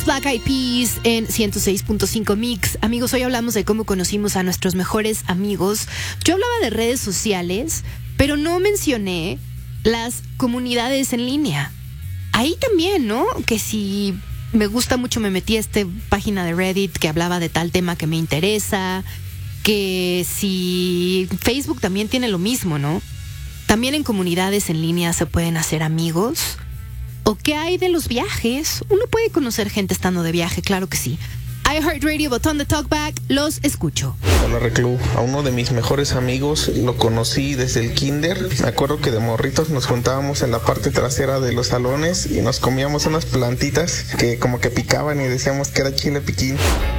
Black Eyed Peas en 106.5 Mix. Amigos, hoy hablamos de cómo conocimos a nuestros mejores amigos. Yo hablaba de redes sociales, pero no mencioné las comunidades en línea. Ahí también, ¿no? Que si me gusta mucho, me metí a esta página de Reddit que hablaba de tal tema que me interesa, que si Facebook también tiene lo mismo, ¿no? También en comunidades en línea se pueden hacer amigos. ¿O qué hay de los viajes? Uno puede conocer gente estando de viaje, claro que sí. iHeartRadio, botón de talkback, los escucho. Hola Reclu, a uno de mis mejores amigos lo conocí desde el kinder. Me acuerdo que de morritos nos juntábamos en la parte trasera de los salones y nos comíamos unas plantitas que como que picaban y decíamos que era chile piquín.